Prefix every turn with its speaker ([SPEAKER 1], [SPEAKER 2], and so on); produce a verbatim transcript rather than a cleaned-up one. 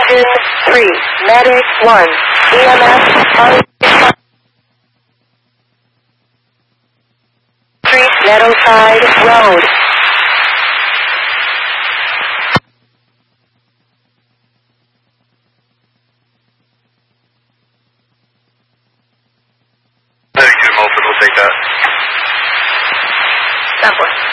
[SPEAKER 1] Engine three, Medic one, E M S, Street, Meadowside Road.
[SPEAKER 2] thirty-two Milford will take that.
[SPEAKER 1] That one.